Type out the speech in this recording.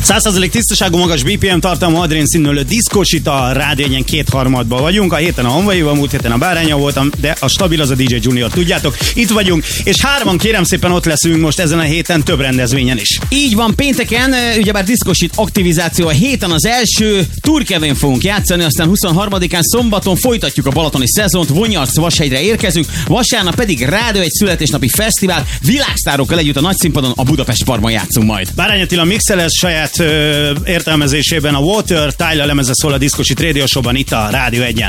100% tisztaságú, magas BPM tartalmú, adrén színülő diszkósit, a rádiónyen 2/3-ban vagyunk. A héten a Honvaival, múlt héten a Báránya voltam, de a stabil az a DJ Junior, tudjátok. Itt vagyunk, és hárman kérem szépen ott leszünk most ezen a héten több rendezvényen is. Így van, pénteken, ugyebár diszkósit aktivizáció a héten az első Turkevén fogunk játszani, aztán 23-án szombaton folytatjuk a balatoni szezont, Vonyarc-Vashegyre érkezünk, vasárnap pedig Rádió egy születésnapi fesztivál, világsztárokkal együtt a nagyszínpadon a Budapest Parkban játszunk majd. Bárány Attila mixelez saját értelmezésében a Water, Tyler lemeze szól a Diszkósit Radio Show-ban itt a Rádió 1-en.